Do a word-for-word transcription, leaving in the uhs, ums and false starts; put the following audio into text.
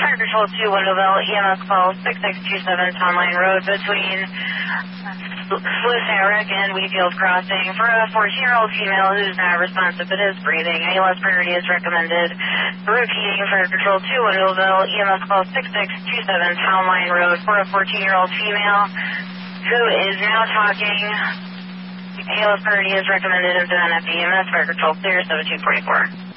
Fire Control two, Winterville, E M S call six six two seven Town Line Road between Sluice Herrick and Wheatfield Crossing for a fourteen-year-old female who's not responsive but is breathing. A L S priority is recommended. Repeating, Fire Control two, Winterville, E M S call six six two seven Town Line Road for a fourteen-year-old female who is now talking. A L S priority is recommended into N F E M S. Fire Control clear, seventeen forty-four.